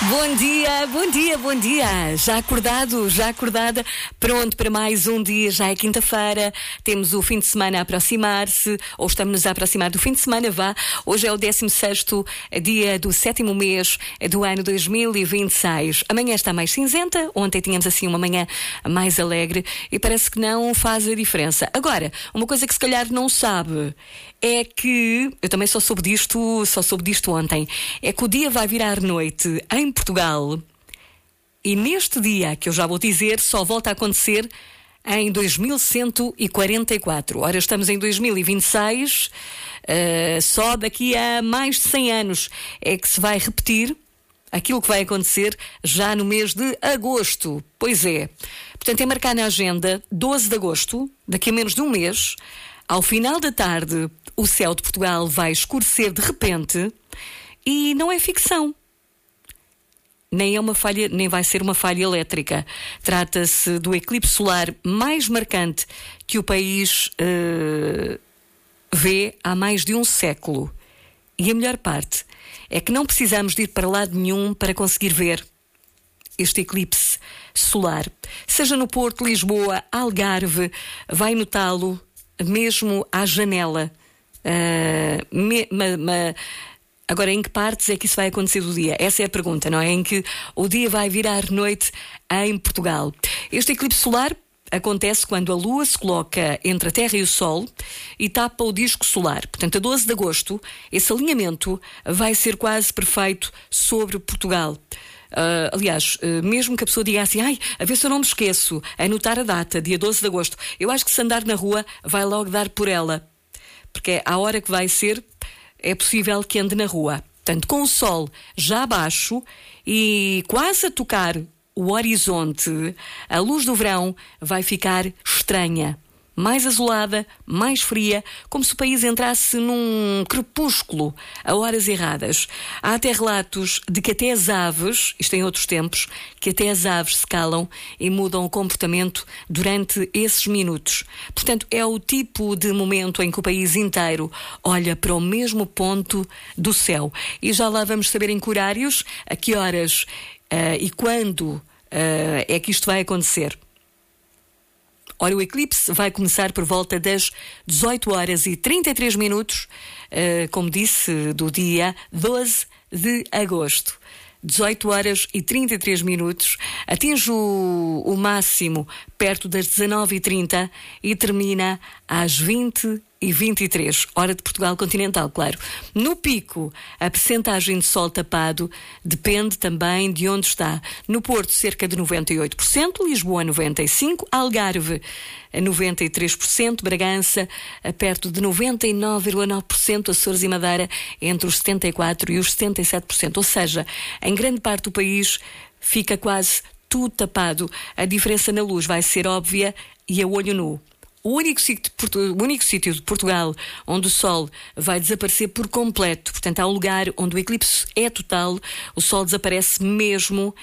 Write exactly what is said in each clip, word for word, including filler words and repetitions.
Bom dia, bom dia, bom dia. Já acordado, já acordada, pronto para mais um dia. Já é quinta-feira, temos o fim de semana a aproximar-se, ou estamos-nos a aproximar do fim de semana, vá. Hoje é o décimo sexto dia do sétimo mês do ano dois mil e vinte e seis. Amanhã está mais cinzenta, ontem tínhamos assim uma manhã mais alegre e parece que não faz a diferença. Agora, uma coisa que se calhar não sabe é que, eu também só soube disto, só soube disto ontem, é que o dia vai virar noite em Portugal e neste dia, que eu já vou dizer, só volta a acontecer em dois mil cento e quarenta e quatro. Ora, estamos em dois mil e vinte e seis, uh, só daqui a mais de cem anos é que se vai repetir aquilo que vai acontecer já no mês de agosto. Pois é. Portanto, é marcar na agenda doze de agosto, daqui a menos de um mês, ao final da tarde, o céu de Portugal vai escurecer de repente e não é ficção. Nem é uma falha, nem vai ser uma falha elétrica. Trata-se do eclipse solar mais marcante que o país uh, vê há mais de um século. E a melhor parte é que não precisamos de ir para lado nenhum para conseguir ver este eclipse solar. Seja no Porto, Lisboa, Algarve, vai notá-lo mesmo à janela. Uh, me, ma, ma, agora, em que partes é que isso vai acontecer do dia? Essa é a pergunta, não é? Em que o dia vai virar noite em Portugal. Este eclipse solar acontece quando a Lua se coloca entre a Terra e o Sol e tapa o disco solar. Portanto, a doze de agosto, esse alinhamento vai ser quase perfeito sobre Portugal. Uh, aliás, uh, mesmo que a pessoa diga assim, ai, a ver se eu não me esqueço, anotar a data, dia doze de agosto, eu acho que se andar na rua vai logo dar por ela. Porque à hora que vai ser, é possível que ande na rua. Portanto, com o sol já abaixo e quase a tocar o horizonte, a luz do verão vai ficar estranha. Mais azulada, mais fria, como se o país entrasse num crepúsculo a horas erradas. Há até relatos de que até as aves, isto em outros tempos, que até as aves se calam e mudam o comportamento durante esses minutos. Portanto, é o tipo de momento em que o país inteiro olha para o mesmo ponto do céu. E já lá vamos saber em que horários, a que horas uh, e quando uh, é que isto vai acontecer. Ora, o eclipse vai começar por volta das dezoito horas e trinta e três minutos, uh, como disse, do dia doze de agosto. dezoito horas e trinta e três minutos, atinge o, o máximo perto das dezanove e trinta e termina às vinte e vinte e três, hora de Portugal continental, claro. No pico, a percentagem de sol tapado depende também de onde está. No Porto, cerca de noventa e oito por cento, Lisboa noventa e cinco por cento, Algarve noventa e três por cento, Bragança perto de noventa e nove vírgula nove por cento, Açores e Madeira entre os setenta e quatro por cento e os setenta e sete por cento. Ou seja, em grande parte do país fica quase tudo tapado. A diferença na luz vai ser óbvia e a olho nu. O único sítio, o único sítio de Portugal onde o sol vai desaparecer por completo, portanto há um lugar onde o eclipse é total, o sol desaparece mesmo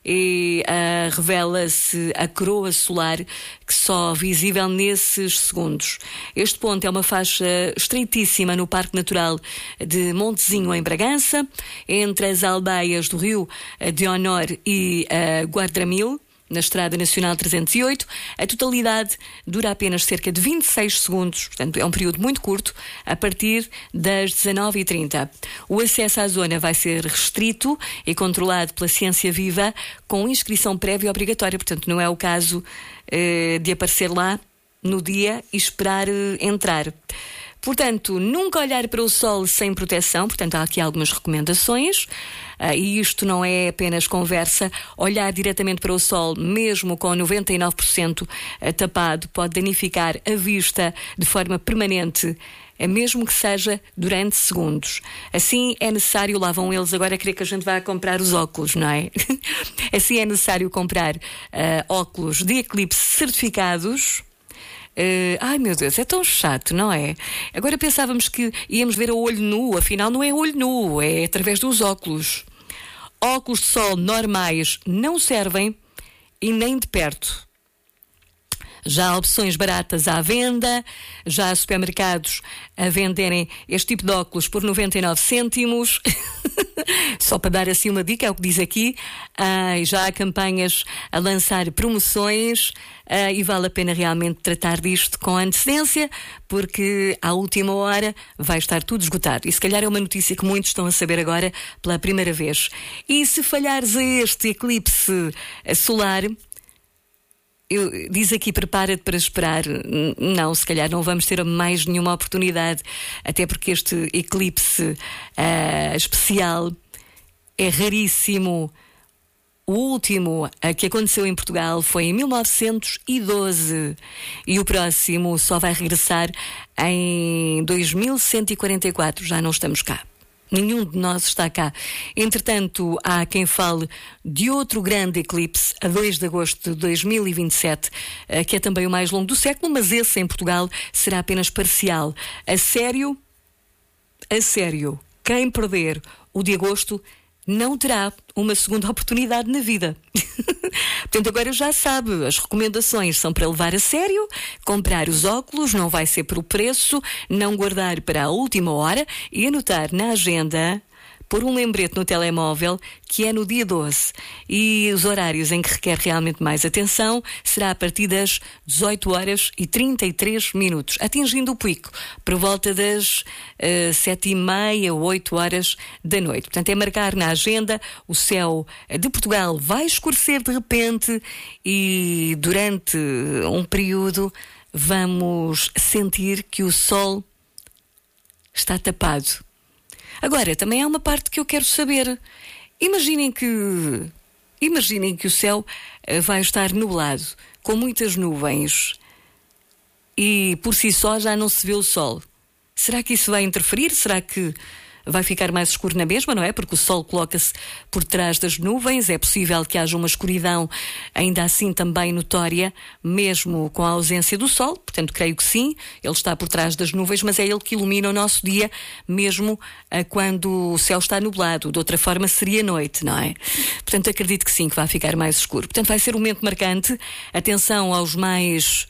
e uh, revela-se a coroa solar que só visível nesses segundos. Este ponto é uma faixa estreitíssima no Parque Natural de Montezinho em Bragança, entre as aldeias do Rio de Honor e uh, Guardamil, na Estrada Nacional trezentos e oito, a totalidade dura apenas cerca de vinte e seis segundos, portanto é um período muito curto, a partir das dezanove e trinta. O acesso à zona vai ser restrito e controlado pela Ciência Viva, com inscrição prévia obrigatória, portanto não é o caso eh, de aparecer lá no dia e esperar eh, entrar. Portanto, nunca olhar para o sol sem proteção, portanto há aqui algumas recomendações, uh, e isto não é apenas conversa. Olhar diretamente para o sol, mesmo com noventa e nove por cento tapado, pode danificar a vista de forma permanente, mesmo que seja durante segundos. Assim é necessário, lá vão eles agora querer que a gente vá comprar os óculos, não é? Assim é necessário comprar uh, óculos de eclipse certificados. Uh, ai meu Deus, é tão chato, não é? Agora pensávamos que íamos ver a olho nu, afinal não é olho nu, é através dos óculos. Óculos de sol normais não servem e nem de perto. Já há opções baratas à venda, já há supermercados a venderem este tipo de óculos por noventa e nove cêntimos. Só para dar assim uma dica, é o que diz aqui, ah, já há campanhas a lançar promoções ah, e vale a pena realmente tratar disto com antecedência, porque à última hora vai estar tudo esgotado. E se calhar é uma notícia que muitos estão a saber agora pela primeira vez. E se falhares a este eclipse solar, eu, diz aqui, prepara-te para esperar. Não, se calhar não vamos ter mais nenhuma oportunidade, até porque este eclipse uh, especial é raríssimo. O último uh, que aconteceu em Portugal foi em mil novecentos e doze e o próximo só vai regressar em dois mil cento e quarenta e quatro. Já não estamos cá. Nenhum de nós está cá. Entretanto, há quem fale de outro grande eclipse, a dois de agosto de dois mil e vinte e sete, que é também o mais longo do século, mas esse em Portugal será apenas parcial. A sério, a sério, quem perder o de agosto não terá uma segunda oportunidade na vida. Portanto, agora já sabe, as recomendações são para levar a sério, comprar os óculos, não vai ser pelo preço, não guardar para a última hora e anotar na agenda, pôr um lembrete no telemóvel, que é no dia doze. E os horários em que requer realmente mais atenção será a partir das dezoito horas e trinta e três minutos, atingindo o pico por volta das uh, sete e meia ou oito horas da noite. Portanto, é marcar na agenda. O céu de Portugal vai escurecer de repente e durante um período vamos sentir que o sol está tapado. Agora, também há uma parte que eu quero saber. Imaginem que, imaginem que o céu vai estar nublado, com muitas nuvens, e por si só já não se vê o sol. Será que isso vai interferir? Será que vai ficar mais escuro na mesma, não é? Porque o sol coloca-se por trás das nuvens. É possível que haja uma escuridão ainda assim também notória, mesmo com a ausência do sol. Portanto, creio que sim, ele está por trás das nuvens, mas é ele que ilumina o nosso dia, mesmo ah, quando o céu está nublado. De outra forma seria noite, não é? Portanto, acredito que sim, que vai ficar mais escuro. Portanto, vai ser um momento marcante. Atenção aos mais...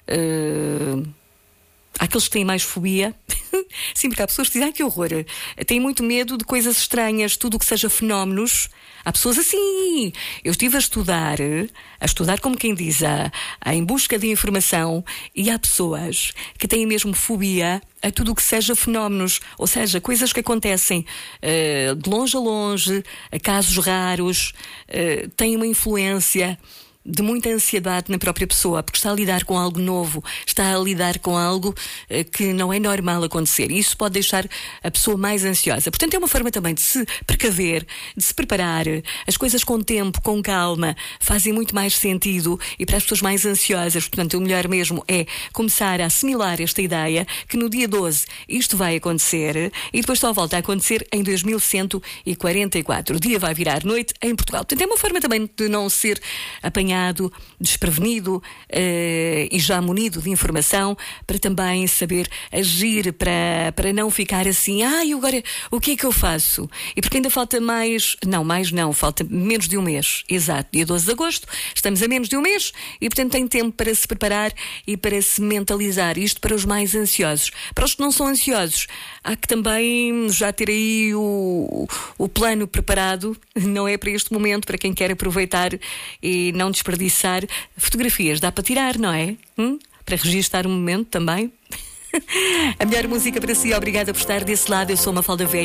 Uh... Aqueles que têm mais fobia. Sim, porque há pessoas que dizem, ah, que horror, têm muito medo de coisas estranhas, tudo o que seja fenómenos. Há pessoas assim. Eu estive a estudar, a estudar como quem diz, a, a, em busca de informação, e há pessoas que têm mesmo fobia a tudo o que seja fenómenos, ou seja, coisas que acontecem uh, de longe a longe, a casos raros, uh, têm uma influência de muita ansiedade na própria pessoa, porque está a lidar com algo novo, está a lidar com algo uh, que não é normal acontecer. E isso pode deixar a pessoa mais ansiosa. Portanto, é uma forma também de se precaver, de se preparar. As coisas com tempo, com calma, fazem muito mais sentido, e para as pessoas mais ansiosas, portanto, o melhor mesmo é começar a assimilar esta ideia que no dia doze isto vai acontecer e depois só volta a acontecer em dois mil cento e quarenta e quatro. O dia vai virar noite em Portugal. Portanto, é uma forma também de não ser apanhado, desprevenido uh, e já munido de informação, para também saber agir, para, para não ficar assim, ah, e agora o que é que eu faço? E porque ainda falta mais, não, mais não, falta menos de um mês, exato, dia doze de agosto, estamos a menos de um mês e portanto tem tempo para se preparar e para se mentalizar. Isto para os mais ansiosos. Para os que não são ansiosos, há que também já ter aí o, o plano preparado, não é para este momento, para quem quer aproveitar e não desperdiçar fotografias. Dá para tirar, não é? Hum? Para registar um momento também. A melhor música para si. Obrigada por estar desse lado. Eu sou Mafalda Velha.